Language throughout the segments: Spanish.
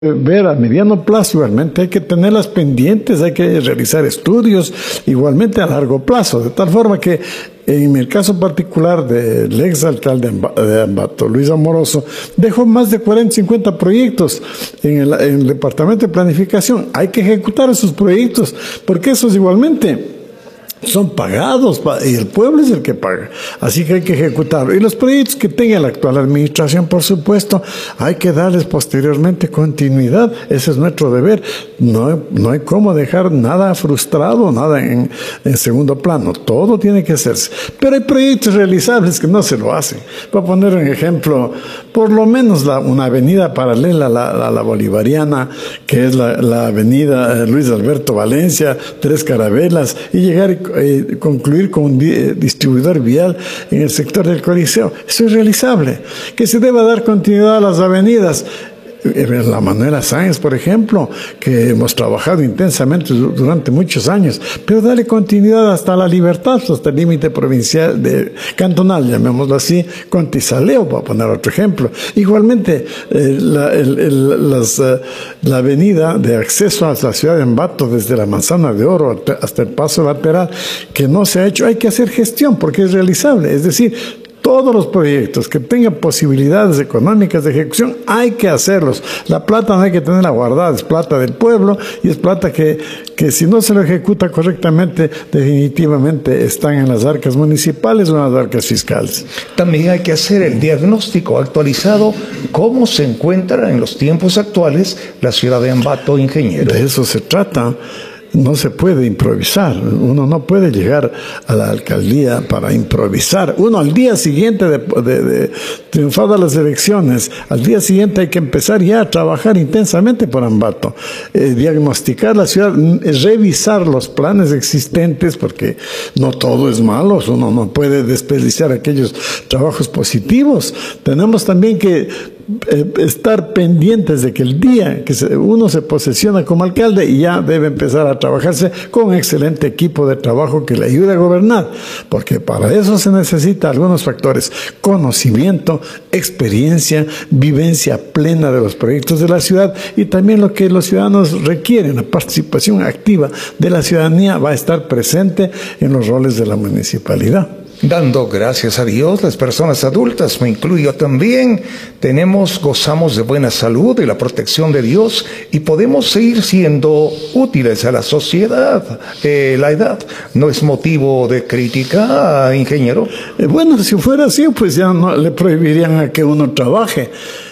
ver a mediano plazo, igualmente hay que tenerlas pendientes, hay que realizar estudios, igualmente a largo plazo, de tal forma que en el caso particular del ex alcalde de Ambato, Luis Amoroso, dejó más de 40, 50 proyectos en el departamento de planificación. Hay que ejecutar esos proyectos, porque esos igualmente son pagados y el pueblo es el que paga, así que hay que ejecutarlo. Y los proyectos que tenga la actual administración, por supuesto, hay que darles posteriormente continuidad. Ese es nuestro deber. No hay cómo dejar nada frustrado, nada en segundo plano. Todo tiene que hacerse. Pero hay proyectos realizables que no se lo hacen. Voy a poner un ejemplo, por lo menos una avenida paralela a la Bolivariana, que es la avenida Luis Alberto Valencia, Tres Carabelas, y llegar concluir con un distribuidor vial en el sector del Coliseo. Eso es realizable. Que se deba dar continuidad a las avenidas. La Manuela Sáenz, por ejemplo, que hemos trabajado intensamente durante muchos años, pero darle continuidad hasta la Libertad, hasta el límite provincial, cantonal, llamémoslo así, con Tizaleo, para poner otro ejemplo. Igualmente, la avenida de acceso a la ciudad de Ambato, desde la Manzana de Oro hasta el paso lateral, que no se ha hecho, hay que hacer gestión, porque es realizable. Es decir, todos los proyectos que tengan posibilidades económicas de ejecución, hay que hacerlos. La plata no hay que tenerla guardada, es plata del pueblo y es plata que si no se lo ejecuta correctamente, definitivamente están en las arcas municipales o en las arcas fiscales. También hay que hacer el diagnóstico actualizado, cómo se encuentra en los tiempos actuales la ciudad de Ambato, ingeniero. De eso se trata. No se puede improvisar, uno no puede llegar a la alcaldía para improvisar. Uno al día siguiente de triunfadas las elecciones, al día siguiente hay que empezar ya a trabajar intensamente por Ambato, diagnosticar la ciudad, revisar los planes existentes, porque no todo es malo, uno no puede desperdiciar aquellos trabajos positivos. Tenemos también que estar pendientes de que el día que uno se posesiona como alcalde, ya debe empezar a trabajarse con un excelente equipo de trabajo que le ayude a gobernar, porque para eso se necesita algunos factores: conocimiento, experiencia, vivencia plena de los proyectos de la ciudad, y también lo que los ciudadanos requieren, la participación activa de la ciudadanía va a estar presente en los roles de la municipalidad. Dando gracias a Dios, las personas adultas, me incluyo también, gozamos de buena salud y la protección de Dios, y podemos seguir siendo útiles a la sociedad. La edad no es motivo de crítica, ingeniero. Bueno, si fuera así, pues ya no le prohibirían a que uno trabaje.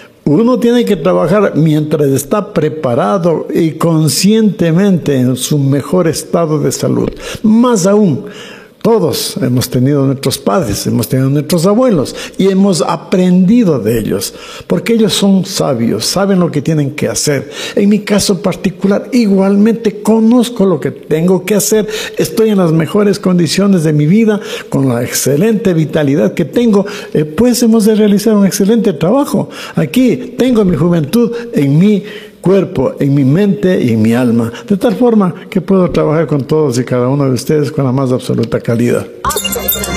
Uno tiene que trabajar mientras está preparado y conscientemente en su mejor estado de salud. Más aún, todos hemos tenido nuestros padres, hemos tenido nuestros abuelos y hemos aprendido de ellos, porque ellos son sabios, saben lo que tienen que hacer. En mi caso particular, igualmente conozco lo que tengo que hacer, estoy en las mejores condiciones de mi vida, con la excelente vitalidad que tengo, pues hemos de realizar un excelente trabajo. Aquí tengo mi juventud en mi cuerpo, en mi mente y en mi alma, de tal forma que puedo trabajar con todos y cada uno de ustedes con la más absoluta calidad.